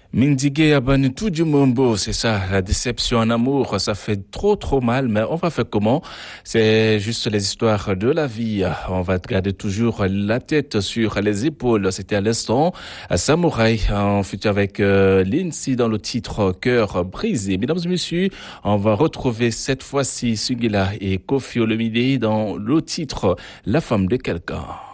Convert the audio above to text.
Mindigue abonne tout du mambo, c'est ça, la déception en amour, ça fait trop mal, mais on va faire comment? C'est juste les histoires de la vie. On va garder toujours la tête sur les épaules. C'était à l'instant Samouraï, en fut avec Lindsay dans le titre Cœur brisé. Mesdames et messieurs, on va retrouver cette fois-ci Sugila et Koffi Olomide dans le titre La femme de quelqu'un.